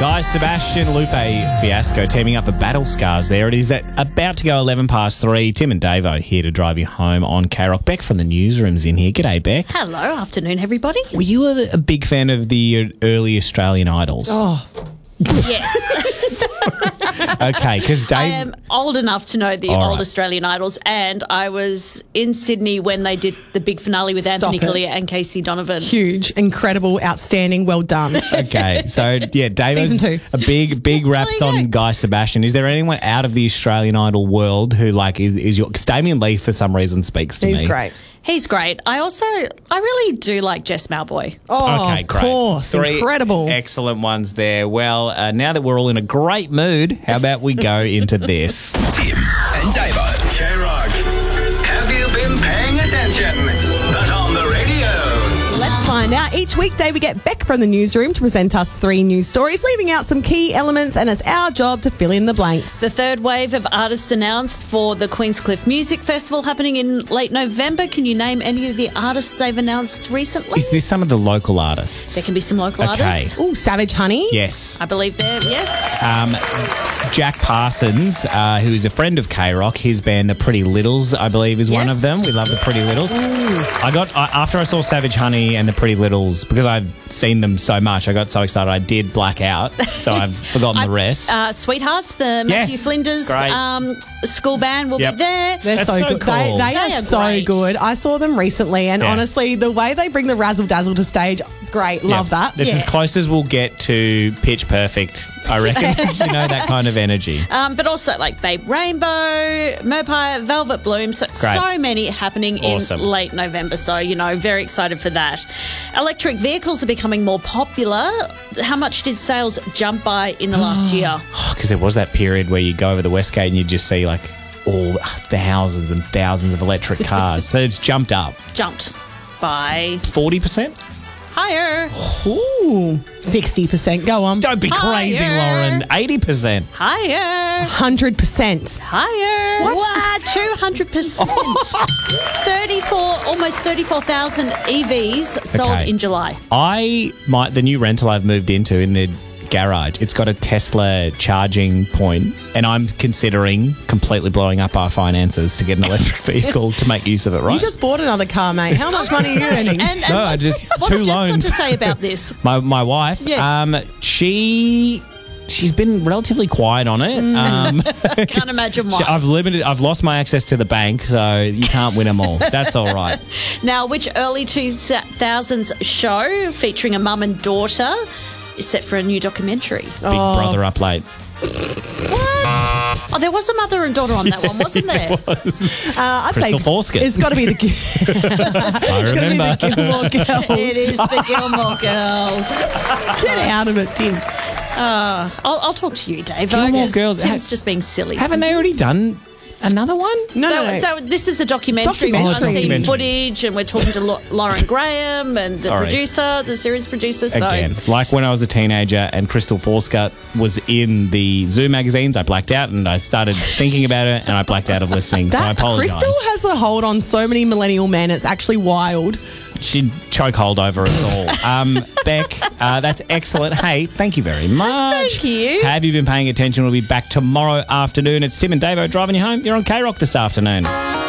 Guys, Sebastian Lupe Fiasco teaming up for Battle Scars there. It is about to go 11 past 3. Tim and Davo here to drive you home on K-Rock. Beck from the newsroom's in here. G'day, Beck. Hello, afternoon, everybody. Were you a big fan of the early Australian Idols? Oh, yes. Okay, because Dave... I am old enough to know the old Australian Idols, and I was in Sydney when they did the big finale with Anthony Collier and Casey Donovan. Huge, incredible, outstanding, well done. Okay, so yeah, Davo's Season 2. a big raps on Guy Sebastian. Is there anyone out of the Australian Idol world who is your... Because Damien Lee for some reason speaks to me. He's great. He's great. I really do like Jess Malboy. Oh, okay, of great. course. Three incredible. Excellent ones there. Well, now that we're all in a great mood, how about we go into this? Tim and Davo. K-Rock, have you been paying attention? But on the radio. Let's find out. Each weekday we get Beck from the newsroom to present us 3 news stories, leaving out some key elements, and it's our job to fill in the blanks. The third wave of artists announced for the Queenscliff Music Festival happening in late November. Can you name any of the artists they've announced recently? Is this some of the local artists? There can be some local artists. Oh, Savage Honey. Yes. I believe there, yes. Jack Parsons, who is a friend of K-Rock, his band The Pretty Littles, I believe, is one of them. We love The Pretty Littles. After I saw Savage Honey and The Pretty Littles, because I've seen them so much, I got so excited I did black out, so I've forgotten the rest. Sweethearts, the Matthew Flinders school band will be there. They're so good. Cool. They are so great. good. I saw them recently, and honestly, the way they bring the razzle dazzle to stage, great. Love that. It's as close as we'll get to Pitch Perfect, I reckon. You know, that kind of energy. But also like Babe Rainbow, Mopai, Velvet Bloom. So many happening in late November. So, very excited for that. Electric vehicles are becoming more popular. How much did sales jump by in the last year? Because there was that period where you go over the Westgate and you just see like all thousands and thousands of electric cars. So it's jumped up. Jumped by 40%? Higher. Ooh, 60%. Go on. Don't be crazy, Lauren. 80%. Higher. 100%. Higher. What? 200%. Almost 34,000 EVs sold in July. The new rental I've moved into in the garage, it's got a Tesla charging point, and I'm considering completely blowing up our finances to get an electric vehicle to make use of it, right? You just bought another car, mate. How much money are you earning? And what's Jess got to say about this? My wife, she's been relatively quiet on it. Can't imagine why. I've lost my access to the bank, so you can't win them all. That's all right. Now, which early 2000s show featuring a mum and daughter is set for a new documentary? Big Brother Up Late. What? Oh, there was a mother and daughter on that one, wasn't there? I'd Crystal Forsket. It's got to be the I remember. Gilmore Girls. It is the Gilmore Girls. Get out of it, Tim. I'll talk to you, Dave. Gilmore Girls. Tim's just being silly. Haven't they already done another one? No. This is a documentary with unseen footage, and we're talking to Lauren Graham and the producer, the series producer. So. Again, like when I was a teenager and Crystal Forsket was in the Zoo magazines, I blacked out and I started thinking about it and I blacked out of listening. So I apologise. Crystal has a hold on so many millennial men. It's actually wild. She'd chokehold over us all. Beck, that's excellent. Hey, thank you very much. Thank you. Have you been paying attention? We'll be back tomorrow afternoon. It's Tim and Davo driving you home. You're on K-Rock this afternoon.